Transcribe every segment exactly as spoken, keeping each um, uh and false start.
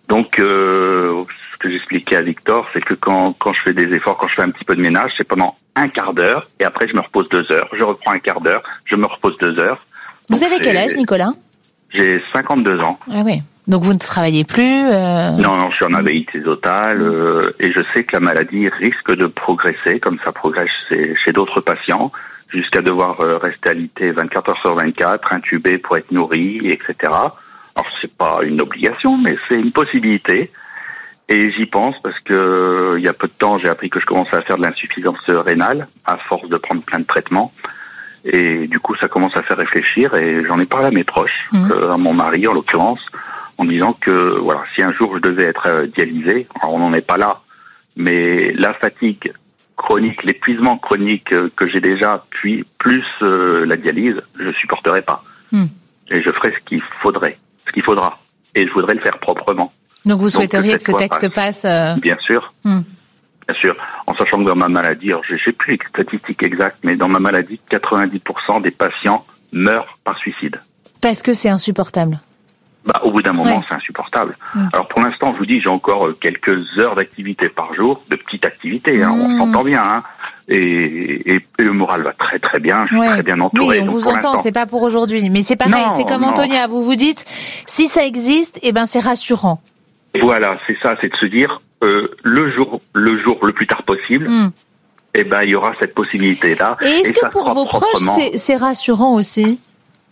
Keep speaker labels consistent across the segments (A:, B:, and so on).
A: Donc, euh, ce que j'expliquais à Victor, c'est que quand, quand je fais des efforts, quand je fais un petit peu de ménage, c'est pendant un quart d'heure, et après je me repose deux heures. Je reprends un quart d'heure, je me repose deux heures.
B: Vous
A: Donc,
B: avez
A: c'est...
B: quel âge, Nicolas ?
A: J'ai cinquante-deux ans.
B: Ah oui. Donc vous ne travaillez plus euh...
A: Non, non, je suis en abbaïté totale, euh, et je sais que la maladie risque de progresser, comme ça progresse chez, chez d'autres patients, jusqu'à devoir euh, rester alité vingt-quatre heures sur vingt-quatre, intubé pour être nourri, et cetera. Alors c'est pas une obligation, mais c'est une possibilité. Et j'y pense parce que euh, il y a peu de temps, j'ai appris que je commençais à faire de l'insuffisance rénale à force de prendre plein de traitements. Et du coup, ça commence à faire réfléchir. Et j'en ai parlé à mes proches, mmh. euh, à mon mari en l'occurrence, en disant que voilà, si un jour je devais être euh, dialysé, alors on n'en est pas là, mais la fatigue chronique, l'épuisement chronique euh, que j'ai déjà, puis plus euh, la dialyse, je supporterais pas. Mmh. Et je ferai ce qu'il faudrait, ce qu'il faudra. Et je voudrais le faire proprement.
B: Donc vous souhaiteriez Donc, que, que ce texte passe, passe euh...
A: Bien sûr. Mmh. Bien sûr, en sachant que dans ma maladie, alors je ne sais plus les statistiques exactes, mais dans ma maladie, quatre-vingt-dix pour cent des patients meurent par suicide.
B: Parce que c'est insupportable.
A: Bah, au bout d'un moment,
B: ouais.
A: c'est insupportable.
B: Mmh.
A: Alors pour l'instant, je vous dis, j'ai encore quelques heures d'activité par jour, de petites activités, hein, mmh. on s'entend bien, hein, et, et, et le moral va très très bien, je suis ouais. très bien entouré.
B: Oui, on
A: donc
B: vous
A: pour
B: entend,
A: l'instant...
B: c'est pas pour aujourd'hui, mais c'est pareil,
A: non,
B: c'est comme
A: non.
B: Antonia, vous vous dites, si ça existe, eh ben c'est rassurant.
A: Voilà, c'est ça, c'est de se dire, euh, le jour, le jour le plus tard possible, mm. eh ben il y aura cette possibilité-là.
B: Et est-ce et que pour vos proprement... proches, c'est, c'est rassurant aussi ?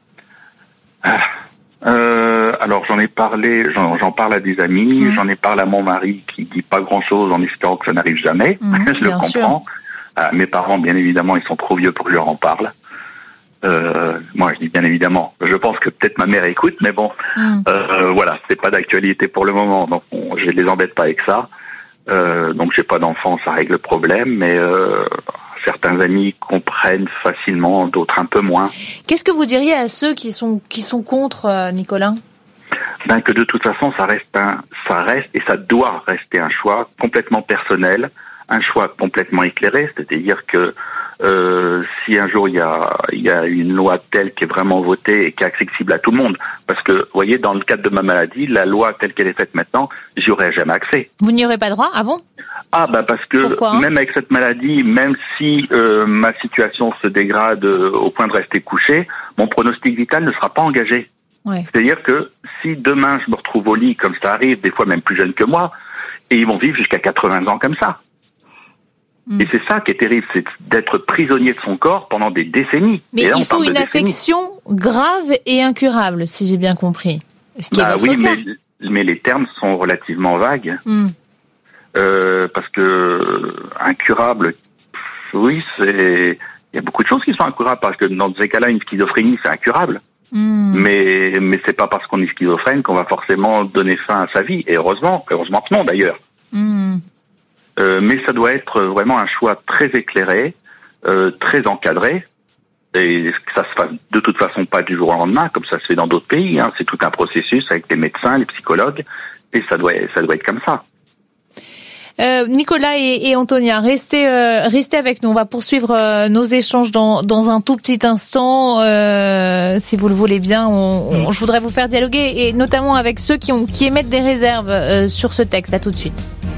A: ah, euh, Alors j'en ai parlé, j'en, j'en parle à des amis, mm. j'en ai parlé à mon mari qui dit pas grand-chose en espérant que ça n'arrive jamais. Mm, je le comprends. Euh, mes parents, bien évidemment, ils sont trop vieux pour que je leur en parle. Euh, moi, je dis bien évidemment. Je pense que peut-être ma mère écoute, mais bon, mm. euh, voilà, c'est pas d'actualité pour le moment, donc on, je les embête pas avec ça. Euh, donc j'ai pas d'enfants, ça règle le problème, mais euh, certains amis comprennent facilement, d'autres un peu moins.
B: Qu'est-ce que vous diriez à ceux qui sont qui sont contre, euh, Nicolas ?
A: Ben que de toute façon, ça reste un, ça reste et ça doit rester un choix complètement personnel, un choix complètement éclairé, c'est-à-dire que Euh, si un jour il y a il y a une loi telle qui est vraiment votée et qui est accessible à tout le monde, parce que vous voyez, dans le cadre de ma maladie, la loi telle qu'elle est faite maintenant, j'y aurais jamais accès.
B: Vous n'y aurez pas droit, ah bon ?
A: Ah bah parce que Pourquoi même avec cette maladie, même si euh, ma situation se dégrade euh, au point de rester couché, mon pronostic vital ne sera pas engagé.
B: Ouais.
A: C'est-à-dire que si demain je me retrouve au lit, comme ça arrive, des fois même plus jeune que moi, et ils vont vivre jusqu'à quatre-vingts ans comme ça. Et c'est ça qui est terrible, c'est d'être prisonnier de son corps pendant des décennies.
B: Mais
A: et là,
B: il faut une affection grave et incurable, si j'ai bien compris. Ce qui bah, est votre
A: oui,
B: cas.
A: Mais, mais les termes sont relativement vagues. Mm. Euh, parce que incurable, oui, c'est il y a beaucoup de choses qui sont incurables, parce que dans ces cas-là, une schizophrénie, c'est incurable. Mm. Mais mais c'est pas parce qu'on est schizophrène qu'on va forcément donner fin à sa vie. Et heureusement, heureusement que non d'ailleurs. Mm. Euh, mais ça doit être vraiment un choix très éclairé, euh, très encadré, et que ça se fasse de toute façon pas du jour au lendemain, comme ça se fait dans d'autres pays. Hein. C'est tout un processus avec les médecins, les psychologues, et ça doit, ça doit être comme ça.
B: Euh, Nicolas et, et Antonia, restez, euh, restez avec nous. On va poursuivre euh, nos échanges dans, dans un tout petit instant, euh, si vous le voulez bien. On, on, je voudrais vous faire dialoguer, et notamment avec ceux qui, ont, qui émettent des réserves euh, sur ce texte. À tout de suite.